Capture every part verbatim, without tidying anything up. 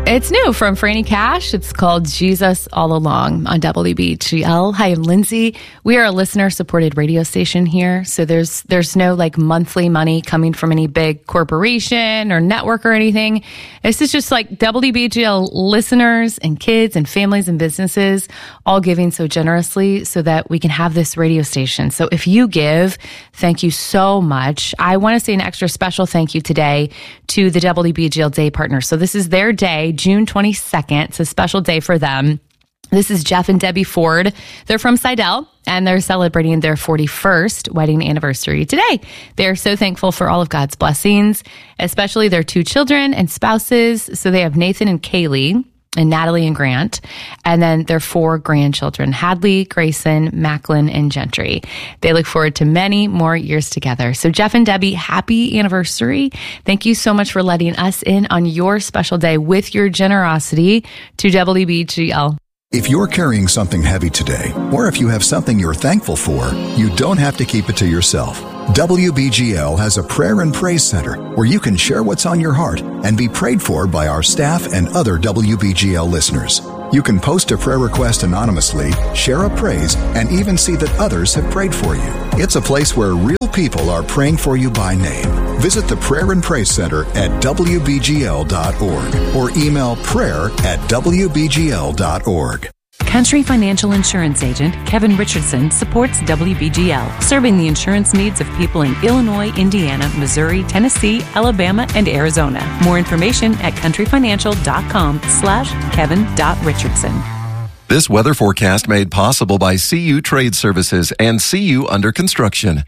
It's new from Franny Cash. It's called Jesus All Along on W B G L. Hi, I'm Lindsay. We are a listener-supported radio station here, so there's there's no like monthly money coming from any big corporation or network or anything. This is just like W B G L listeners and kids and families and businesses all giving so generously so that we can have this radio station. So if you give, thank you so much. I want to say an extra special thank you today to the W B G L Day Partners. So this is their day, June twenty-second. It's a special day for them. This is Jeff and Debbie Ford. They're from Seidel, and they're celebrating their forty-first wedding anniversary today. They're so thankful for all of God's blessings, especially their two children and spouses. So they have Nathan and Kaylee, and Natalie and Grant, and then their four grandchildren, Hadley, Grayson, Macklin, and Gentry. They look forward to many more years together. So Jeff and Debbie, happy anniversary. Thank you so much for letting us in on your special day with your generosity to W B G L. If you're carrying something heavy today, or if you have something you're thankful for, you don't have to keep it to yourself. W B G L has a prayer and praise center where you can share what's on your heart and be prayed for by our staff and other W B G L listeners. You can post a prayer request anonymously, share a praise, and even see that others have prayed for you. It's a place where real people are praying for you by name. Visit the Prayer and Praise Center at W B G L dot org or email prayer at W B G L dot org. Country Financial Insurance Agent Kevin Richardson supports W B G L, serving the insurance needs of people in Illinois, Indiana, Missouri, Tennessee, Alabama, and Arizona. More information at countryfinancial.com slash kevin.richardson. This weather forecast made possible by C U Trade Services and C U Under Construction.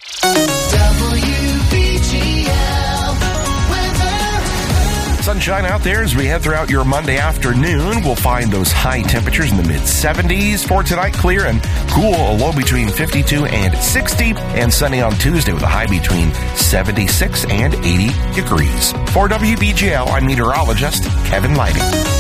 Sunshine out there as we head throughout your Monday afternoon. We'll find those high temperatures in the mid seventies for tonight. Clear and cool, a low between fifty-two and sixty, and sunny on Tuesday with a high between seventy-six and eighty degrees. For W B G L, I'm meteorologist Kevin Lighting.